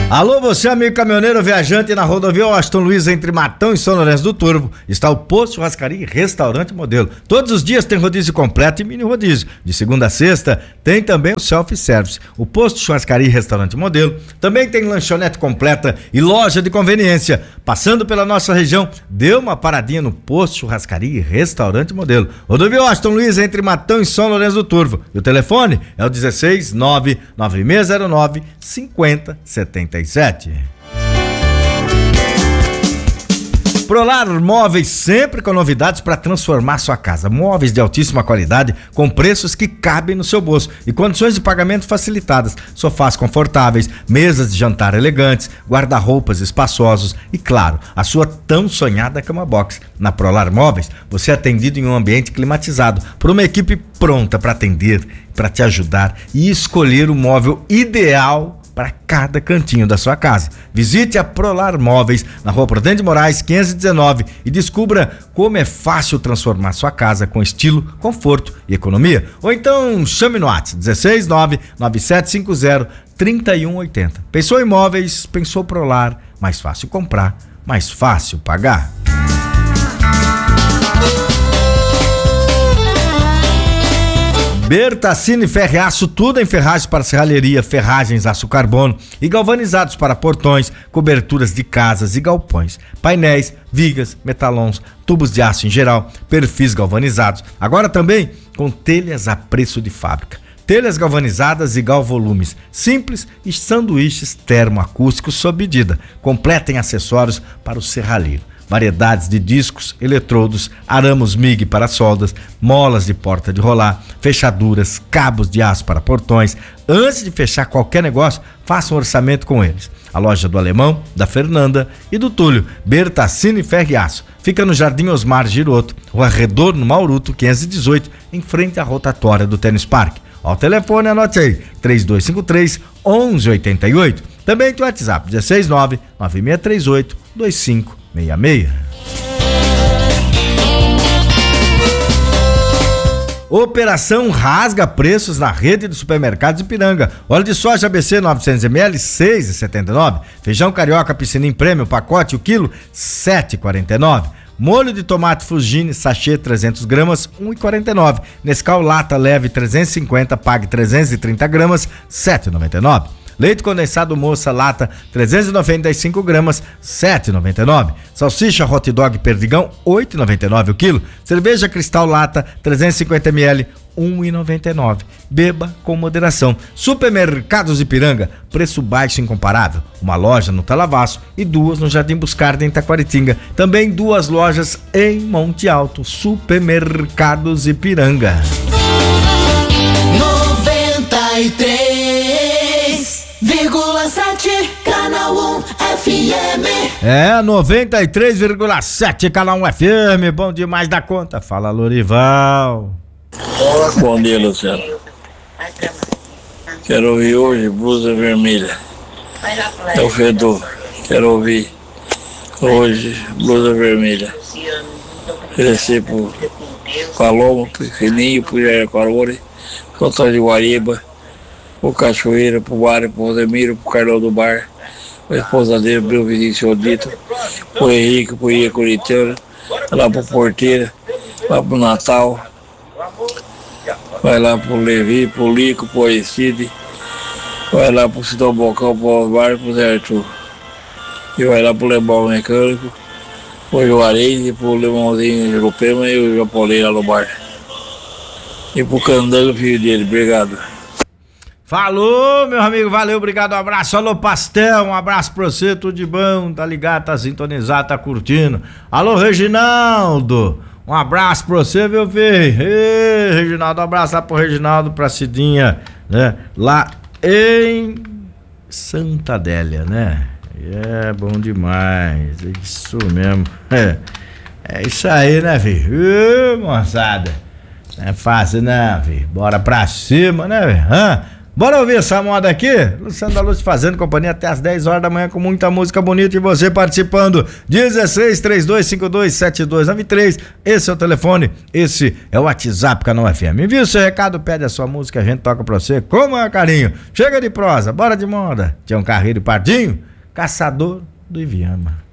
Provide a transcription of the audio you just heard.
Alô, você amigo caminhoneiro viajante na rodovia Washington Luiz entre Matão e São Lourenço do Turvo, está o Posto Churrascaria e Restaurante Modelo. Todos os dias tem rodízio completo e mini rodízio. De segunda a sexta tem também o self-service. O Posto Churrascaria e Restaurante Modelo também tem lanchonete completa e loja de conveniência. Passando pela nossa região, dê uma paradinha no Posto Churrascaria e Restaurante Modelo. Rodovia Washington Luiz entre Matão e São Lourenço do Turvo. E o telefone é o 16 99609 5077. Prolar Móveis, sempre com novidades para transformar sua casa. Móveis de altíssima qualidade, com preços que cabem no seu bolso e condições de pagamento facilitadas. Sofás confortáveis, mesas de jantar elegantes, guarda-roupas espaçosos e, claro, a sua tão sonhada cama box. Na Prolar Móveis, você é atendido em um ambiente climatizado por uma equipe pronta para atender, para te ajudar e escolher o móvel ideal para cada cantinho da sua casa. Visite a Prolar Móveis na Rua Prudente Moraes 519 e descubra como é fácil transformar sua casa com estilo, conforto e economia. Ou então chame no WhatsApp 16997503180. Pensou em móveis, pensou Prolar, mais fácil comprar, mais fácil pagar. Bertacini Ferreaço, tudo em ferragens para serralheria, ferragens, aço carbono e galvanizados para portões, coberturas de casas e galpões, painéis, vigas, metalons, tubos de aço em geral, perfis galvanizados, agora também com telhas a preço de fábrica. Telhas galvanizadas e galvolumes simples e sanduíches termoacústicos sob medida. Completem acessórios para o serralheiro. Variedades de discos, eletrodos, aramos MIG para soldas, molas de porta de rolar, fechaduras, cabos de aço para portões. Antes de fechar qualquer negócio, faça um orçamento com eles. A loja do Alemão, da Fernanda e do Túlio, Bertacini Ferreaço. Fica no Jardim Osmar Giroto, Rua Redondo, Mauruto, 518, em frente à rotatória do Tênis Parque. Ao telefone, anote aí, 3253-1188. Também tem o WhatsApp, 169-9638-2566. Operação rasga preços na rede de supermercados Ipiranga. Óleo de soja ABC 900ml, 6,79. Feijão carioca Piscinim Prêmio, pacote, o quilo, 7,49. Molho de tomate Fugine, sachê 300 gramas, 1,49. Nescau lata leve 350, pague 330 gramas, 7,99. Leite condensado Moça lata 395 gramas, 7,99. Salsicha hot dog Perdigão, 8,99 o quilo. Cerveja Cristal lata 350 ml, 1,99. Beba com moderação. Supermercados Ipiranga, preço baixo incomparável. Uma loja no Talavaço e duas no Jardim Buscarda em Taquaritinga. Também duas lojas em Monte Alto. Supermercados Ipiranga. 93,7 Canal 1 FM. É, 93,7 Canal 1 FM. Bom demais da conta. Fala, Lorival. Bom dia, Luciano. Quero ouvir hoje Blusa Vermelha. É o Fedor. Quero ouvir hoje Blusa Vermelha. Crescer pro Paloma, pro Fininho, pro Jairaquarone, pro Antônio de Guariba, pro Cachoeira, pro Mário, pro Rosemiro, pro Carlão do Bar, pro esposa dele, meu Vinícius Odito, pro Henrique, pro Ia Corintiano, lá pro Porteira, lá pro Natal, vai lá pro Levi, pro Lico, pro Aristide, vai lá pro Sidão Bocão, pro Osmar, pro Zé Arthur, e vai lá pro Lebão Mecânico, pro Juarez, pro Lemãozinho Europeu e o Japonês lá no bar. E pro Candango, filho dele, obrigado. Falou, meu amigo, valeu, obrigado, um abraço. Alô, Pastel, um abraço pra você, tudo de bom, tá ligado, tá sintonizado, tá curtindo. Alô, Reginaldo, um abraço pra você, meu filho. Ei, Reginaldo, um abraço lá pro Reginaldo, pra Cidinha, né, lá em Santa Adélia, né? É bom demais, é isso mesmo. É isso aí, né, filho? Moçada, não é fácil, não, filho. Bora pra cima, né, velho? Bora ouvir essa moda aqui? Luciano da Luz fazendo companhia até as 10 horas da manhã com muita música bonita e você participando. 1632527293. Esse é o telefone, esse é o WhatsApp Canal FM. Envia o seu recado, pede a sua música, a gente toca pra você com o maior carinho. Chega de prosa, bora de moda. Tião Carreiro e Pardinho, Caçador do Iviama.